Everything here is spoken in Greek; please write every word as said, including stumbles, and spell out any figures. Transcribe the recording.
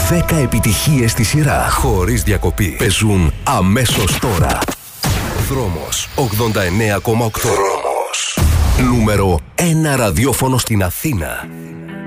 δέκα επιτυχίες στη σειρά, χωρίς διακοπή. Παίζουν αμέσως τώρα. Δρόμος ογδόντα εννέα κόμμα οκτώ. Δρόμος. Νούμερο ένα ραδιόφωνο στην Αθήνα.